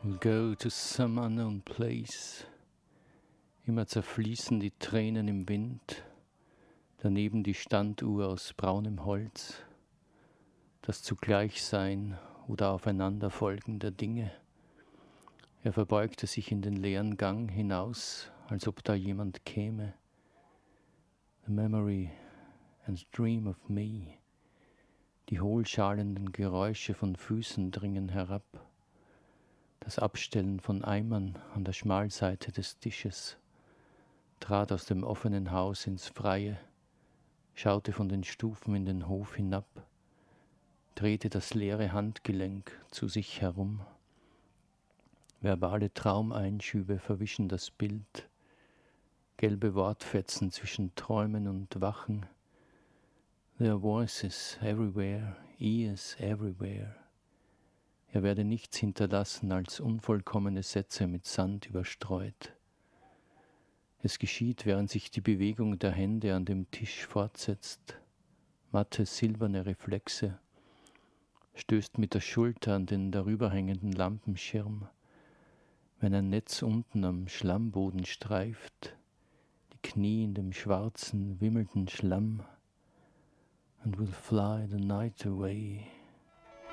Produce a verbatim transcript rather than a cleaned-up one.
We'll go to some unknown place. Immer zerfließen die Tränen im Wind, daneben die Standuhr aus braunem Holz, das Zugleichsein oder Aufeinanderfolgen der Dinge. Er verbeugte sich in den leeren Gang hinaus, als ob da jemand käme. The memory and dream of me. Die hohlschalenden Geräusche von Füßen dringen herab. Das Abstellen von Eimern an der Schmalseite des Tisches, trat aus dem offenen Haus ins Freie, schaute von den Stufen in den Hof hinab, drehte das leere Handgelenk zu sich herum. Verbale Traumeinschübe verwischen das Bild, gelbe Wortfetzen zwischen Träumen und Wachen. There are voices everywhere, ears everywhere. Er werde nichts hinterlassen als unvollkommene Sätze mit Sand überstreut. Es geschieht, während sich die Bewegung der Hände an dem Tisch fortsetzt. Matte, silberne Reflexe, stößt mit der Schulter an den darüberhängenden Lampenschirm, wenn ein Netz unten am Schlammboden streift, die Knie in dem schwarzen, wimmelnden Schlamm. And we'll fly the night away.